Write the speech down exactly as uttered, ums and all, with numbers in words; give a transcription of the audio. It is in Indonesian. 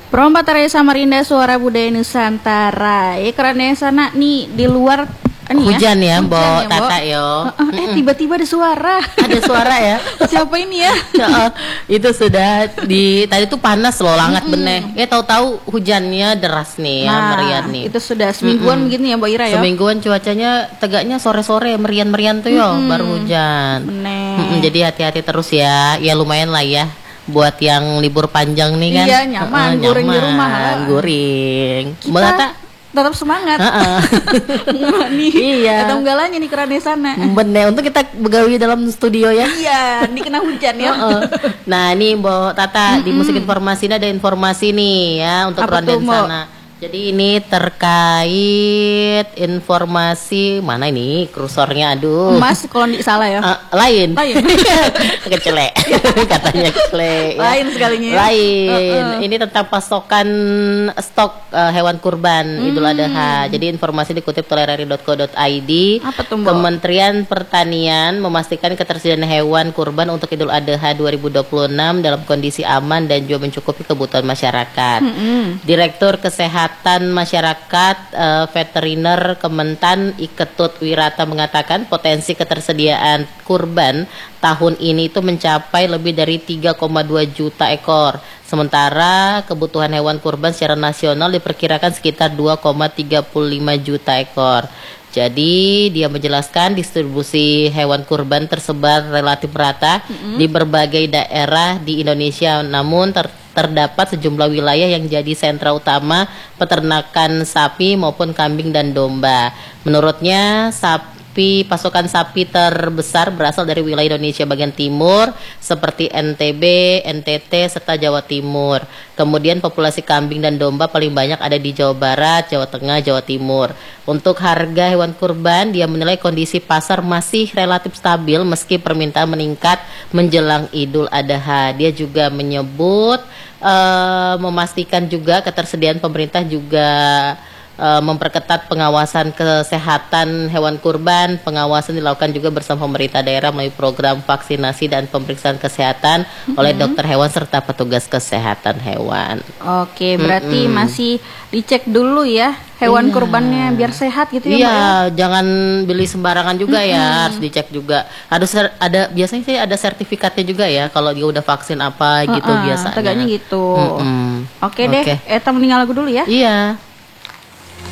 Perompak Taraya Samarinda Suara Budaya Nusantara. Ya karena sana nih di luar ini hujan ya, hujan Bo ya, Tata Bo. yo. Uh, uh, eh tiba-tiba ada suara. Ada suara ya. Siapa ini ya? Ya, itu sudah di tadi tuh panas loh, langat mm -mm. bener. Ya tahu-tahu hujannya deras nih ya, nah, merian nih. Itu sudah semingguan mm -mm. begini ya, Mbak Ira ya. Semingguan cuacanya tegaknya sore-sore merian-merian tuh yo, mm -mm. baru hujan. Bener. Mm -mm, jadi hati-hati terus ya. Ya lumayan lah ya. Buat yang libur panjang nih kan. Iya, nyaman, uh, guring nyaman, di rumah lah. Guring. Kita tetap semangat. Uh-uh. nih, iya. Atau galanya nih kerana sana. Bener, untuk kita begawi dalam studio ya. Iya, dikena hujan ya. Uh-uh. Nah, ini Mbak Tata mm-mm. di Musik Informasi ini ada informasi nih ya untuk Ronden sana. Jadi ini terkait informasi mana ini kursornya, aduh. Mas kalau di salah ya. Uh, lain. Lain. Kecelek. Katanya kecelek. Ya. Lain sekalinya. Ya? Lain. Uh, uh. Ini tentang pasokan stok uh, hewan kurban hmm. Idul Adha. Jadi informasi dikutip tolerari dot co dot i d. Apa tuh, Mbak? Kementerian Pertanian memastikan ketersediaan hewan kurban untuk Idul Adha dua ribu dua puluh enam dalam kondisi aman dan juga mencukupi kebutuhan masyarakat. Hmm. Direktur Kesehatan Kesehatan Masyarakat uh, Veteriner Kementan Iketut Wirata mengatakan potensi ketersediaan kurban tahun ini itu mencapai lebih dari tiga koma dua juta ekor. Sementara kebutuhan hewan kurban secara nasional diperkirakan sekitar dua koma tiga lima juta ekor. Jadi dia menjelaskan distribusi hewan kurban tersebar relatif rata mm-hmm. di berbagai daerah di Indonesia, namun ter terdapat sejumlah wilayah yang jadi sentra utama peternakan sapi maupun kambing dan domba. Menurutnya sapi pasokan sapi terbesar berasal dari wilayah Indonesia bagian timur seperti N T B, N T T serta Jawa Timur. Kemudian populasi kambing dan domba paling banyak ada di Jawa Barat, Jawa Tengah, Jawa Timur. Untuk harga hewan kurban, dia menilai kondisi pasar masih relatif stabil meski permintaan meningkat menjelang Idul Adha. Dia juga menyebut uh, memastikan juga ketersediaan pemerintah juga Uh, memperketat pengawasan kesehatan hewan kurban. Pengawasan dilakukan juga bersama pemerintah daerah melalui program vaksinasi dan pemeriksaan kesehatan mm-hmm. oleh dokter hewan serta petugas kesehatan hewan. Oke, berarti mm-hmm. masih dicek dulu ya hewan iya. kurbannya biar sehat gitu ya, iya, Mbak ya? Jangan beli sembarangan juga mm-hmm. ya, harus dicek juga. Ada ser- ada biasanya sih ada sertifikatnya juga ya kalau dia udah vaksin apa gitu uh-uh, biasanya. Tegaknya gitu. Mm-hmm. Oke deh, okay. Eta mending lagu dulu ya. Iya.